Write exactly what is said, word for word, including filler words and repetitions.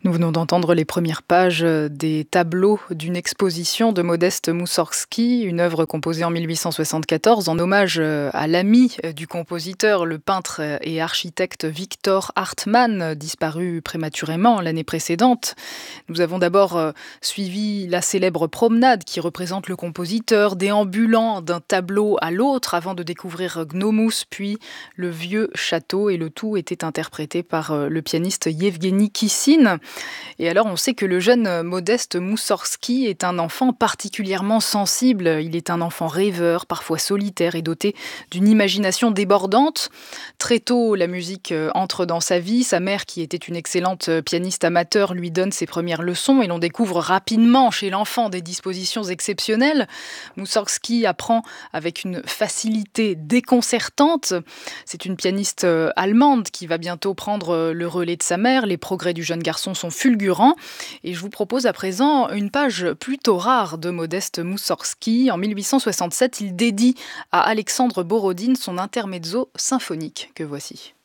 Nous venons d'entendre les premières pages euh, des tableaux d'une exposition de Modeste Moussorgsky, une œuvre composée en mille huit cent soixante-quatorze en hommage euh, à l'ami euh, du compositeur, le peintre euh, et architecte Victor Hartmann, euh, disparu prématurément l'année précédente. Nous avons d'abord euh, suivi la célèbre promenade qui représente le compositeur déambulant d'un tableau à l'autre avant de découvrir Gnomous, puis le vieux château, et le tout était interprété par euh, le pianiste Yevgeny Kissine. Et alors, on sait que le jeune Modeste Moussorgsky est un enfant particulièrement sensible. Il est un enfant rêveur, parfois solitaire et doté d'une imagination débordante. Très tôt, la musique euh, entre dans sa vie. Sa mère, qui était une excellente euh, pianiste amateur, lui donne ses premières leçons et l'on découvre rapidement chez l'enfant des dispositions exceptionnelles. Moussorgsky apprend avec une facilité déconcertante. C'est une pianiste euh, allemande qui va bientôt prendre euh, le relais de sa mère. Les progrès du jeune garçon sont fulgurants. Et je vous propose à présent une page plutôt rare de Modeste Moussorgsky. En mille huit cent soixante-sept, il dédie à Alexandre Borodine son intermezzo symphonique que voici.